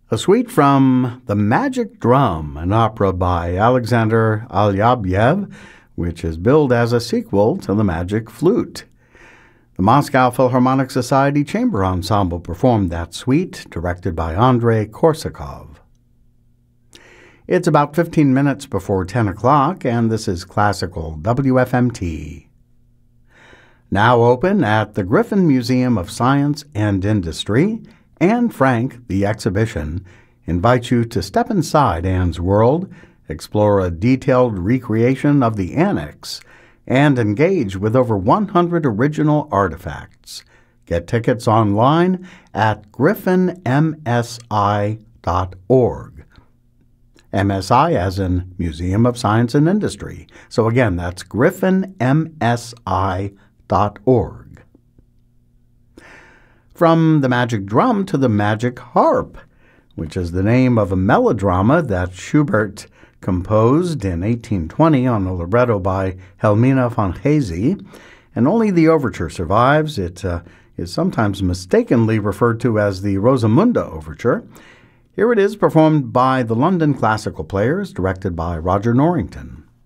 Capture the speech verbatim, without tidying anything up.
A suite from The Magic Drum, an opera by Alexander Alyabyev, which is billed as a sequel to The Magic Flute. The Moscow Philharmonic Society Chamber Ensemble performed that suite, directed by Andrei Korsakov. It's about fifteen minutes before ten o'clock, and this is Classical W F M T. Now open at the Griffin Museum of Science and Industry, Anne Frank, the exhibition, invites you to step inside Anne's world, explore a detailed recreation of the annex, and engage with over one hundred original artifacts. Get tickets online at griffin m s i dot org. M S I as in Museum of Science and Industry. So again, that's griffin m s i dot org. From The Magic Drum to The Magic Harp, which is the name of a melodrama that Schubert composed in eighteen twenty on a libretto by Helmina von Hesse, and only the overture survives. It uh, is sometimes mistakenly referred to as the Rosamunda Overture. Here it is performed by the London Classical Players, directed by Roger Norrington.